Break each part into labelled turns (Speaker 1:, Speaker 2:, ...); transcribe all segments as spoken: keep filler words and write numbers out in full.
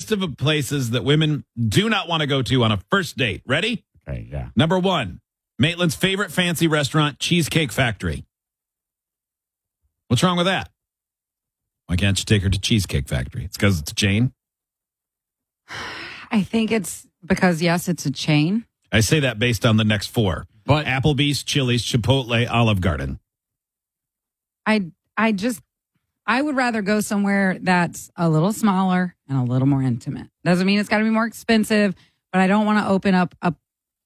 Speaker 1: list of places that women do not want to go to on a first date. Ready?
Speaker 2: Okay, yeah.
Speaker 1: Number one, Maitland's favorite fancy restaurant, Cheesecake Factory. What's wrong with that? Why can't you take her to Cheesecake Factory? It's because it's a chain?
Speaker 3: I think it's because, yes, it's a chain.
Speaker 1: I say that based on the next four.
Speaker 2: But
Speaker 1: Applebee's, Chili's, Chipotle, Olive Garden.
Speaker 3: I I just, I would rather go somewhere that's a little smaller and a little more intimate. Doesn't mean it's got to be more expensive, but I don't want to open up a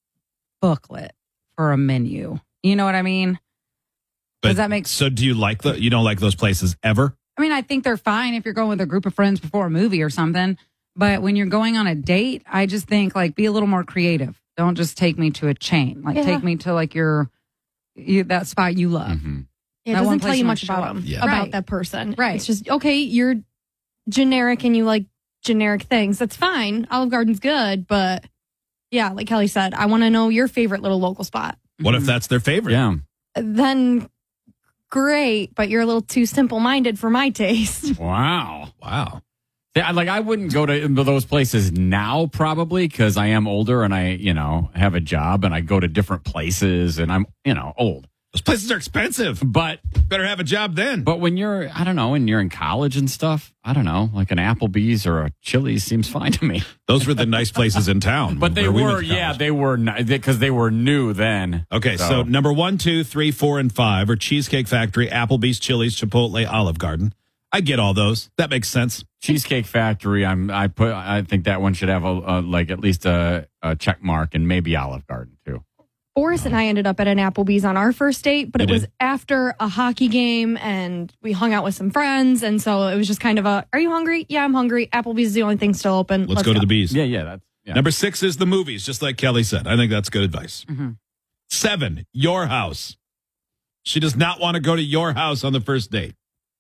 Speaker 3: booklet for a menu. You know what I mean?
Speaker 1: But,
Speaker 3: Does that make
Speaker 1: So do you like the, you don't like those places ever?
Speaker 3: I mean, I think they're fine if you're going with a group of friends before a movie or something. But when you're going on a date, I just think like be a little more creative. Don't just take me to a chain. Like
Speaker 4: Yeah.
Speaker 3: take me to like your you, that spot you love.
Speaker 2: mm-hmm.
Speaker 4: Yeah, it
Speaker 3: That one
Speaker 4: doesn't
Speaker 3: place
Speaker 4: tell you
Speaker 3: you
Speaker 4: much
Speaker 3: wanna show
Speaker 4: about
Speaker 3: up.
Speaker 4: them,
Speaker 1: Yeah.
Speaker 4: about
Speaker 3: Right.
Speaker 4: that person.
Speaker 3: Right.
Speaker 4: It's just, okay, you're generic and you like generic things. That's fine. Olive Garden's good, but yeah, like Kelly said, I want to know your favorite little local spot.
Speaker 1: What if that's their favorite?
Speaker 2: Yeah.
Speaker 4: Then great, but you're a little too simple-minded for my taste.
Speaker 2: Wow.
Speaker 1: Wow.
Speaker 2: Yeah, like I wouldn't go to those places now, probably, because I am older and I, you know, have a job and I go to different places and I'm, you know, old.
Speaker 1: Those places are expensive.
Speaker 2: But
Speaker 1: Better have a job then.
Speaker 2: but when you're, I don't know, when you're in college and stuff, I don't know, like an Applebee's or a Chili's seems fine to me.
Speaker 1: Those were the nice places in town.
Speaker 2: But they
Speaker 1: where we
Speaker 2: were,
Speaker 1: went to
Speaker 2: yeah,
Speaker 1: college.
Speaker 2: they were, because they were new then.
Speaker 1: Okay, so.
Speaker 2: So-
Speaker 1: number one, two, three, four, and five are Cheesecake Factory, Applebee's, Chili's, Chipotle, Olive Garden. I get all those. That makes sense.
Speaker 2: Cheesecake Factory, I'm, I put, I think that one should have a, a like at least a, a check mark, and maybe Olive Garden too.
Speaker 4: Boris and I ended up at an Applebee's on our first date, but
Speaker 1: You
Speaker 4: it was
Speaker 1: did?
Speaker 4: after a hockey game and we hung out with some friends. And so it was just kind of a, are you hungry? Yeah, I'm hungry. Applebee's is the only thing still open.
Speaker 1: Let's, go, to the bees.
Speaker 2: Yeah, yeah, that's yeah.
Speaker 1: Number six is the movies, just like Kelly said. I think that's good advice.
Speaker 3: Mhm.
Speaker 1: Seven, your house. She does not want to go to your house on the first date.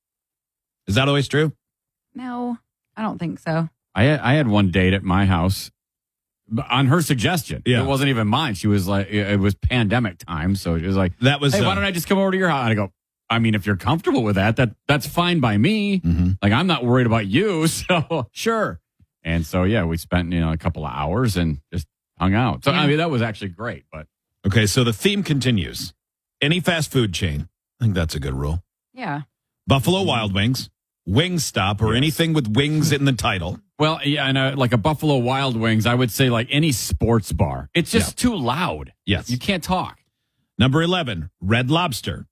Speaker 1: Is that always true?
Speaker 3: No, I don't think so.
Speaker 2: I had, I had one date at my house but on her suggestion.
Speaker 1: Yeah.
Speaker 2: It wasn't even mine. She was like, it was pandemic time, so she was like,
Speaker 1: That was.
Speaker 2: "Hey,
Speaker 1: uh,
Speaker 2: why don't I just come over to your house?" And I go, "I mean, if you're comfortable with that, that that's fine by me.
Speaker 1: Mhm.
Speaker 2: Like, I'm not worried about you, so sure." And so, yeah, we spent you know a couple of hours and just hung out. So
Speaker 3: Yeah.
Speaker 2: I mean, that was actually great. But
Speaker 1: Okay, so the theme continues. Any fast food chain. I think that's a good rule.
Speaker 3: Yeah.
Speaker 1: Buffalo Wild Wings, Wingstop, or
Speaker 2: Yes.
Speaker 1: anything with wings in the title.
Speaker 2: well, yeah, and uh, like a Buffalo Wild Wings, I would say like any sports bar. It's just too loud.
Speaker 1: Yes.
Speaker 2: You can't talk.
Speaker 1: Number eleven, Red Lobster.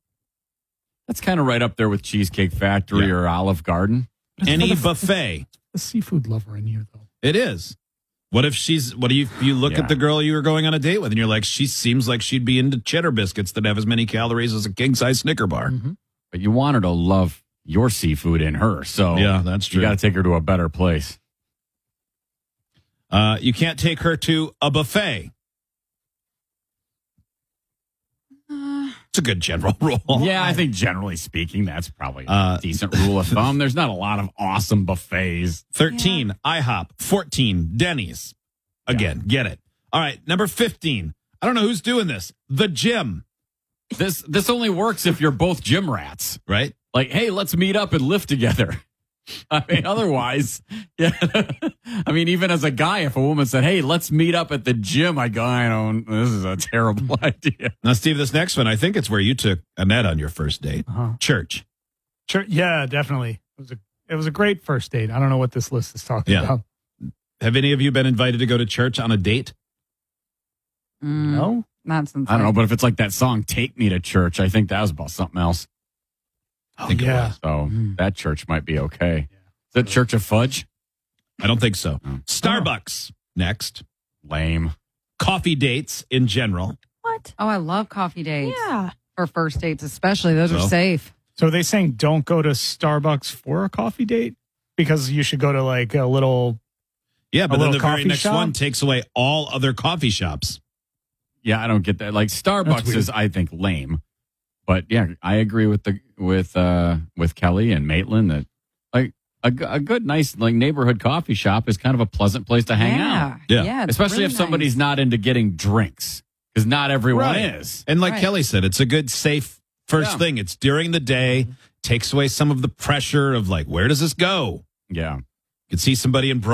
Speaker 2: That's kind of right up there with Cheesecake Factory
Speaker 1: Yeah.
Speaker 2: or Olive Garden.
Speaker 1: Any buffet.
Speaker 5: A seafood lover in here, though.
Speaker 1: It is. What if she's, what do you, you look
Speaker 2: Yeah.
Speaker 1: at the girl you were going on a date with and you're like, she seems like she'd be into cheddar biscuits that have as many calories as a king size Snicker bar.
Speaker 2: But you want her to love your seafood in her. So
Speaker 1: Yeah, that's true.
Speaker 2: you got to take her to a better place.
Speaker 1: Uh, you can't take her to a buffet.
Speaker 3: Uh,
Speaker 1: It's a good general rule.
Speaker 2: Yeah, I think generally speaking, that's probably a
Speaker 1: Uh,
Speaker 2: decent rule of thumb. There's not a lot of awesome buffets.
Speaker 1: thirteen, IHOP. fourteen, Denny's. Again, get it. All right, number fifteen. I don't know who's doing this. The gym,
Speaker 2: This this only works if you're both gym rats.
Speaker 1: right?
Speaker 2: Like, hey, let's meet up and lift together. I mean, otherwise, yeah. I mean, even as a guy, if a woman said, "Hey, let's meet up at the gym," I go, "I don't. This is a terrible idea."
Speaker 1: Now, Steve, this next one, I think it's where you took Annette on your first date.
Speaker 5: Uh-huh.
Speaker 1: Church.
Speaker 5: Sure, yeah, definitely. It was a it was a great first date. I don't know what this list is talking
Speaker 1: Yeah.
Speaker 5: about.
Speaker 1: Have any of you been invited to go to church on a date?
Speaker 3: mm,
Speaker 5: No,
Speaker 3: That's insane.
Speaker 2: I don't know, but if it's like that song "Take Me to Church," I think that was about something else.
Speaker 1: I think it
Speaker 5: yeah.
Speaker 1: was.
Speaker 2: So
Speaker 3: Mm.
Speaker 2: that church might be okay. Is it Church of Fudge?
Speaker 1: I don't think so.
Speaker 2: Oh.
Speaker 1: Starbucks. Next.
Speaker 2: Lame.
Speaker 1: Coffee dates in general.
Speaker 4: What?
Speaker 3: Oh, I love coffee dates.
Speaker 4: Yeah.
Speaker 3: For first dates, especially. Those
Speaker 1: So?
Speaker 3: are safe.
Speaker 5: So are they saying don't go to Starbucks for a coffee date because you should go to like a little.
Speaker 1: Yeah, but then
Speaker 5: little
Speaker 1: the very
Speaker 5: coffee
Speaker 1: next
Speaker 5: shop?
Speaker 1: one takes away all other coffee shops.
Speaker 2: Yeah, I don't get that. Like
Speaker 5: That's
Speaker 2: Starbucks
Speaker 5: weird.
Speaker 2: is, I think, lame. But yeah, I agree with the with uh with Kelly and Maitland that like a, g- a good, nice like neighborhood coffee shop is kind of a pleasant place to hang out,
Speaker 1: Yeah.
Speaker 3: Yeah. it's
Speaker 2: especially
Speaker 3: really
Speaker 2: if somebody's
Speaker 3: nice.
Speaker 2: not into getting drinks because not everyone
Speaker 1: Right.
Speaker 2: is.
Speaker 1: And like
Speaker 3: Right.
Speaker 1: Kelly said, it's a good, safe first
Speaker 2: Yeah.
Speaker 1: thing. It's during the day, takes away some of the pressure of like, where does this go?
Speaker 2: Yeah.
Speaker 1: You could see somebody in